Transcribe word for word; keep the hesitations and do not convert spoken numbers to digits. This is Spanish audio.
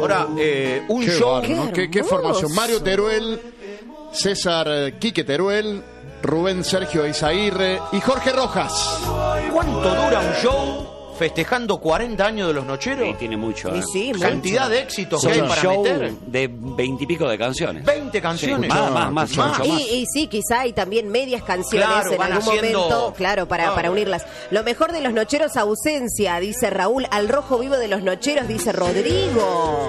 Ahora, eh, un Qué show... bárbaro, ¿no? ¿Qué, qué formación? Mario Teruel, César eh, Quique Teruel, Rubén Sergio Izaguirre y Jorge Rojas. ¿Cuánto dura un show festejando cuarenta años de los Nocheros? Sí, tiene mucho. ¿eh? Sí, sí, Cantidad mucho. de éxitos Son que hay un para show meter. de veintipico de canciones. veinte canciones. Sí, más, más, más, Más. mucho más. Y, y sí, quizá hay también medias canciones Claro, en van algún haciendo- momento, claro, para, Claro. para unirlas. Lo mejor de los Nocheros, ausencia, dice Raúl. Al rojo vivo de los Nocheros, dice Rodrigo.